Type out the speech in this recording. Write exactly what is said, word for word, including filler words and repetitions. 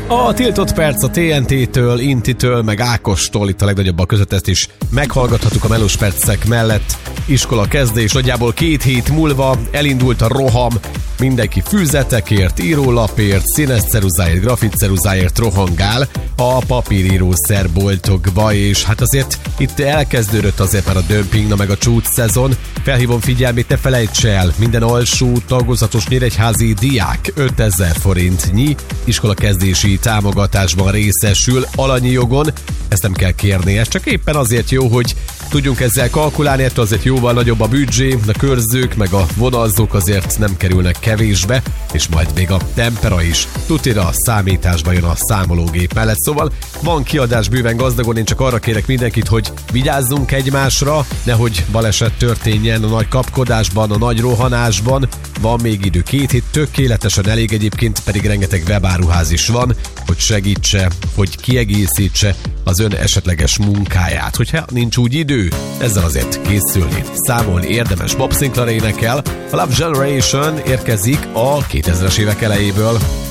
A tiltott perc a té en té-től, Intitől, meg Ákostól, itt a legnagyobbak között ezt is meghallgathatjuk a melós percek mellett. Iskola kezdés, nagyjából két hét múlva elindult a roham, mindenki füzetekért, írólapért, színes ceruzáért, grafit ceruzáért rohangál a papírírószerboltokba, és hát azért itt elkezdődött azért már a dömping, na meg a csúcs szezon. Felhívom figyelmét, ne felejts el, minden alsó tagozatos nyíregyházi diák ötezer forintnyi iskolakezdési támogatásban részesül alanyi jogon. Ezt nem kell kérni, ez csak éppen azért jó, hogy tudjunk ezzel kalkulálni, ettől azért jóval nagyobb a büdzsé, a körzők meg a vonalzók azért nem kerülnek kevésbe, és majd még a tempera is tutira számításba jön a számológép mellett. Szóval van kiadás bőven gazdagon, én csak arra kérek mindenkit, hogy vigyázzunk egymásra, nehogy baleset történjen a nagy kapkodásban, a nagy rohanásban. Van még idő, két hét tökéletesen elég, egyébként pedig rengeteg webáruház is van, hogy segítse, hogy kiegészítse az ön esetleges munkáját. Hogyha nincs úgy idő, ezzel azért készülni, számolni érdemes. Bob Sinclair énekel, a Love Generation érkezik a kétezres évek elejéből.